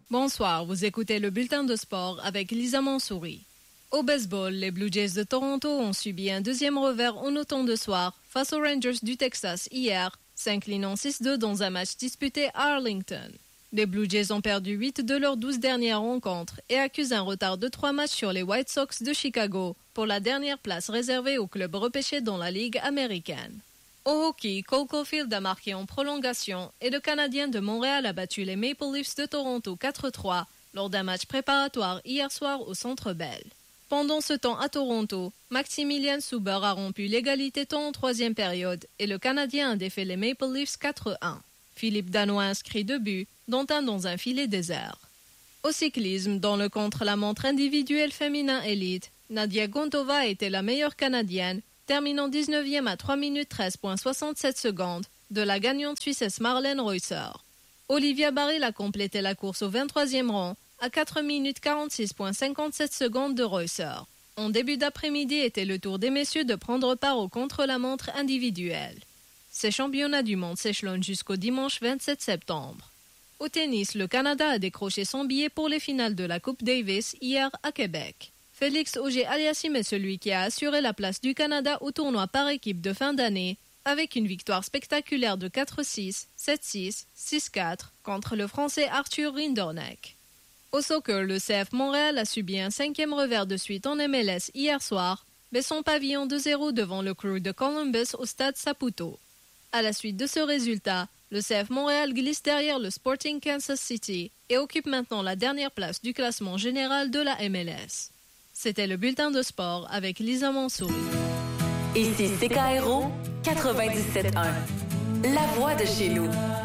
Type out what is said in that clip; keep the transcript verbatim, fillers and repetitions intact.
Bonsoir, vous écoutez le bulletin de sport avec Lisa Mansouri. Au baseball, les Blue Jays de Toronto ont subi un deuxième revers en automne de soir face aux Rangers du Texas hier, s'inclinant six deux dans un match disputé à Arlington. Les Blue Jays ont perdu huit de leurs douze dernières rencontres et accusent un retard de trois matchs sur les White Sox de Chicago pour la dernière place réservée au club repêché dans la Ligue américaine. Au hockey, Cole Caulfield a marqué en prolongation et le Canadien de Montréal a battu les Maple Leafs de Toronto quatre trois lors d'un match préparatoire hier soir au Centre Bell. Pendant ce temps à Toronto, Maximilian Suber a rompu l'égalité temps en troisième période et le Canadien a défait les Maple Leafs quatre un. Philippe Dano a inscrit deux buts, dont un dans un filet désert. Au cyclisme, dans le contre-la-montre individuel féminin élite, Nadia Gontova était la meilleure Canadienne, terminant dix-neuvième à trois minutes treize virgule soixante-sept secondes de la gagnante suissesse Marlène Reusser. Olivia Barril a complété la course au vingt-troisième rang à quatre minutes quarante-six virgule cinquante-sept secondes de Reusser. En début d'après-midi était le tour des messieurs de prendre part au contre-la-montre individuel. Ces championnats du monde s'échelonnent jusqu'au dimanche vingt-sept septembre. Au tennis, le Canada a décroché son billet pour les finales de la Coupe Davis hier à Québec. Félix Auger-Aliassime est celui qui a assuré la place du Canada au tournoi par équipe de fin d'année, avec une victoire spectaculaire de quatre six, sept six, six quatre contre le Français Arthur Rinderknecht. Au soccer, le C F Montréal a subi un cinquième revers de suite en M L S hier soir, baissant pavillon deux zéro devant le Crew de Columbus au stade Saputo. À la suite de ce résultat, le C F Montréal glisse derrière le Sporting Kansas City et occupe maintenant la dernière place du classement général de la M L S. C'était le bulletin de sport avec Lisa Mansouri. Ici C K R O quatre-vingt-dix-sept un, la voix de chez nous.